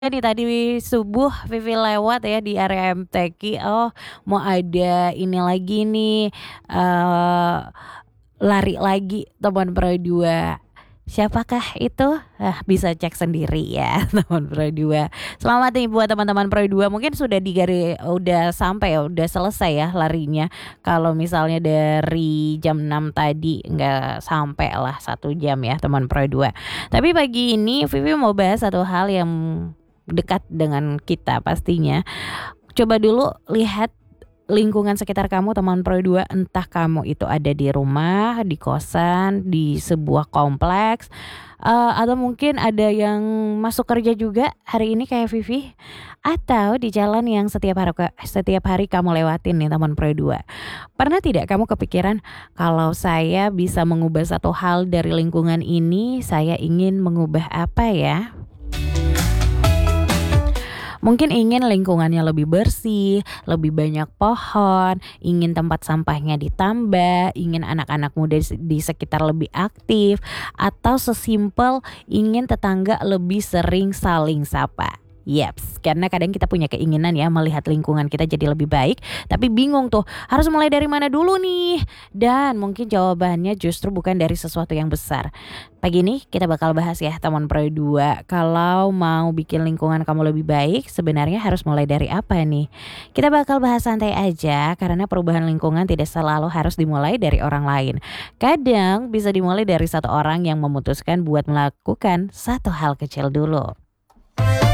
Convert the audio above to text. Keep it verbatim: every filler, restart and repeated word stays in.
Jadi tadi subuh Vivi lewat ya di area M.T.Q, oh mau ada ini lagi nih, eee, lari lagi teman Pro dua. Siapakah itu? Ah, bisa cek sendiri ya teman Pro dua. Selamat nih buat teman-teman Pro dua mungkin sudah di gari udah sampai ya, udah selesai ya larinya. Kalau misalnya dari jam enam tadi nggak sampai lah satu jam ya teman Pro dua. Tapi pagi ini Vivi mau bahas satu hal yang dekat dengan kita pastinya. Coba dulu lihat lingkungan sekitar kamu teman Pro dua, entah kamu itu ada di rumah, di kosan, di sebuah kompleks, eee, atau mungkin ada yang masuk kerja juga hari ini kayak Vivi, atau di jalan yang setiap hari ke setiap hari kamu lewatin nih teman Pro dua. Pernah tidak kamu kepikiran, "Kalau saya bisa mengubah satu hal dari lingkungan ini, saya ingin mengubah apa ya?" Mungkin ingin lingkungannya lebih bersih, lebih banyak pohon, ingin tempat sampahnya ditambah, ingin anak-anak muda di se di sekitar lebih aktif, atau sesimpel ingin tetangga lebih sering saling sapa. Yaps, karena kadang kita punya keinginan ya melihat lingkungan kita jadi lebih baik, tapi bingung tuh harus mulai dari mana dulu nih? Dan mungkin jawabannya justru bukan dari sesuatu yang besar. Pagi ini kita bakal bahas ya teman Pro dua, kalau mau bikin lingkungan kamu lebih baik sebenarnya harus mulai dari apa nih? Kita bakal bahas santai aja karena perubahan lingkungan tidak selalu harus dimulai dari orang lain. Kadang bisa dimulai dari satu orang yang memutuskan buat melakukan satu hal kecil dulu.